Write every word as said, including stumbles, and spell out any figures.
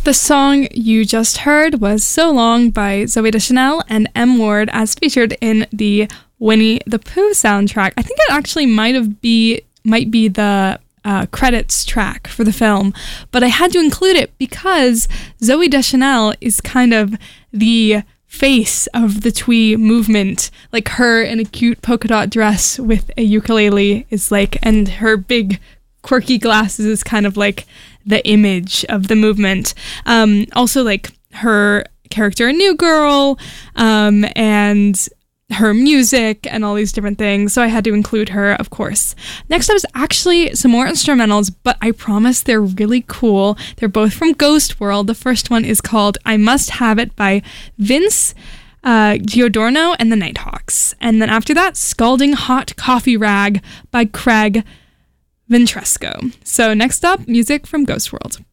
The song you just heard was So Long by Zooey Deschanel and M. Ward, as featured in the Winnie the Pooh soundtrack. I think it actually might have be might be the uh, credits track for the film, but I had to include it because Zooey Deschanel is kind of the face of the twee movement. Like, her in a cute polka dot dress with a ukulele is like, and her big quirky glasses is kind of like the image of the movement. Um, also, like, her character in New Girl, um, and her music and all these different things. So I had to include her, of course. Next up is actually some more instrumentals, but I promise they're really cool. They're both from Ghost World. The first one is called I Must Have It by Vince uh, Giordano and the Nighthawks. And then after that, Scalding Hot Coffee Rag by Craig Ventresco. So next up, music from Ghost World.